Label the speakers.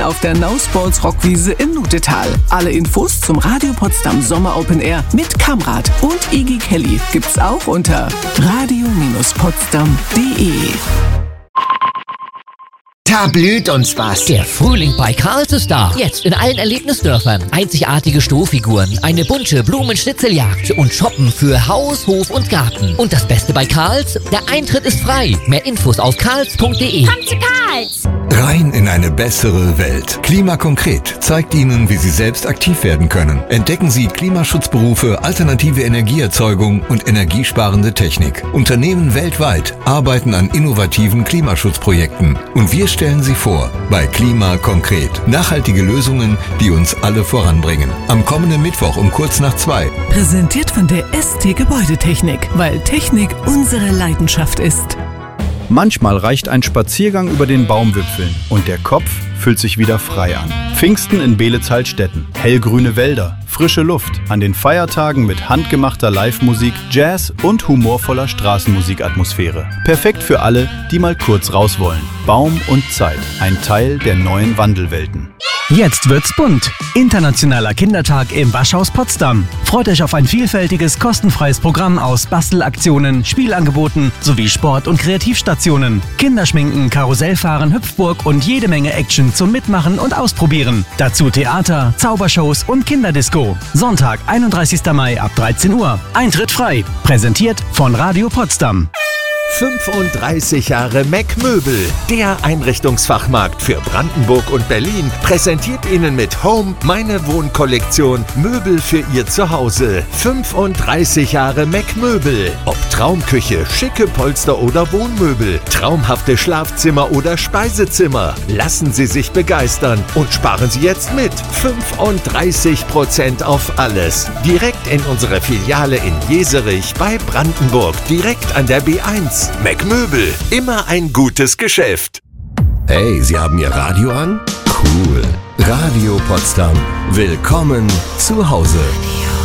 Speaker 1: auf der Now Sports Rockwiese im Nutetal. Alle Infos zum Radio Potsdam Sommer Open Air mit Kamrad und Iggy Kelly gibt's auch unter radio-potsdam.de.
Speaker 2: Da blüht uns was.
Speaker 3: Der Frühling bei Karls ist da. Jetzt in allen Erlebnisdörfern. Einzigartige Strohfiguren, eine bunte Blumenschnitzeljagd und Shoppen für Haus, Hof und Garten. Und das Beste bei Karls, der Eintritt ist frei. Mehr Infos auf karls.de.
Speaker 4: Kommt zu Karls!
Speaker 5: Rein in eine bessere Welt. Klima konkret zeigt Ihnen, wie Sie selbst aktiv werden können. Entdecken Sie Klimaschutzberufe, alternative Energieerzeugung und energiesparende Technik. Unternehmen weltweit arbeiten an innovativen Klimaschutzprojekten. Und wir stellen sie vor bei Klima konkret. Nachhaltige Lösungen, die uns alle voranbringen. Am kommenden Mittwoch um kurz nach 2.
Speaker 1: Präsentiert von der ST Gebäudetechnik, weil Technik unsere Leidenschaft ist.
Speaker 6: Manchmal reicht ein Spaziergang über den Baumwipfeln und der Kopf fühlt sich wieder frei an. Pfingsten in Beelitz-Heilstätten, hellgrüne Wälder, frische Luft, an den Feiertagen mit handgemachter Live-Musik, Jazz und humorvoller Straßenmusikatmosphäre. Perfekt für alle, die mal kurz raus wollen. Baum und Zeit, ein Teil der neuen Wandelwelten.
Speaker 7: Jetzt wird's bunt. Internationaler Kindertag im Waschhaus Potsdam. Freut euch auf ein vielfältiges, kostenfreies Programm aus Bastelaktionen, Spielangeboten sowie Sport- und Kreativstationen. Kinderschminken, Karussellfahren, Hüpfburg und jede Menge Action zum Mitmachen und Ausprobieren. Dazu Theater, Zaubershows und Kinderdisco. Sonntag, 31. Mai ab 13 Uhr. Eintritt frei. Präsentiert von Radio Potsdam.
Speaker 2: 35 Jahre Mac Möbel, der Einrichtungsfachmarkt für Brandenburg und Berlin, präsentiert Ihnen mit Home meine Wohnkollektion Möbel für Ihr Zuhause. 35 Jahre Mac Möbel. Ob Traumküche, schicke Polster oder Wohnmöbel, traumhafte Schlafzimmer oder Speisezimmer. Lassen Sie sich begeistern und sparen Sie jetzt mit 35% auf alles. Direkt in unsere Filiale in Jeserich bei Brandenburg, direkt an der B1. Mac Möbel, immer ein gutes Geschäft.
Speaker 8: Hey, Sie haben Ihr Radio an? Cool. Radio Potsdam. Willkommen zu Hause.